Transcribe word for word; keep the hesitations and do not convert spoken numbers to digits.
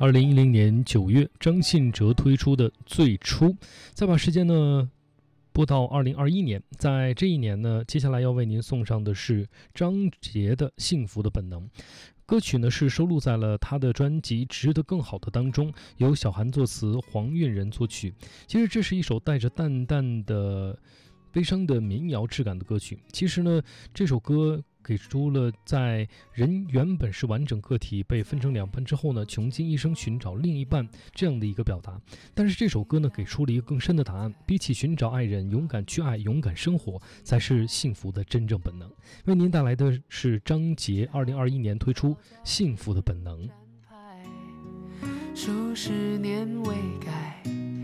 二零一零年九月，张信哲推出的《最初》。再把时间呢拨到二零二一年，在这一年呢，接下来要为您送上的是张杰的《幸福的本能》。歌曲呢是收录在了他的专辑《值得更好的》当中，由小韩作词，黄韵仁作曲。其实这是一首带着淡淡的悲伤的民谣质感的歌曲。其实呢，这首歌给出了在人原本是完整个体被分成两半之后呢，穷尽一生寻找另一半这样的一个表达。但是这首歌呢，给出了一个更深的答案：比起寻找爱人，勇敢去爱，勇敢生活，才是幸福的真正本能。为您带来的是张杰二零二一年推出《幸福的本能》。 数十年未改，